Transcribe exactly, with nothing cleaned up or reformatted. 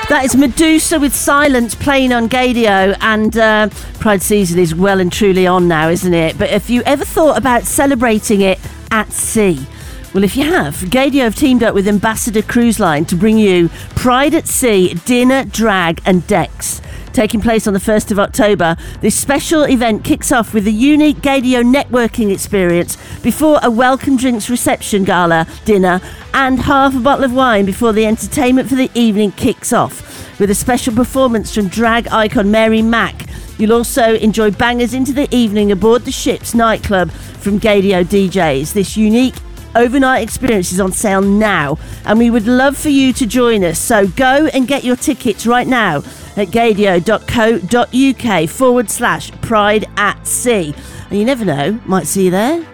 That is Medusa with Silence playing on Gaydio, and uh, Pride season is well and truly on now, isn't it? But if you ever thought about celebrating it at sea, well, if you have, Gaydio have teamed up with Ambassador Cruise Line to bring you Pride at Sea Dinner, Drag and Decks. Taking place on the first of October, this special event kicks off with a unique Gaydio networking experience before a welcome drinks reception gala dinner and half a bottle of wine before the entertainment for the evening kicks off, with a special performance from drag icon Mary Mack. You'll also enjoy bangers into the evening aboard the ship's nightclub from Gaydio D Js. This unique overnight experience is on sale now, and we would love for you to join us. So go and get your tickets right now at gaydio.co.uk forward slash pride at sea. And you never know, might see you there.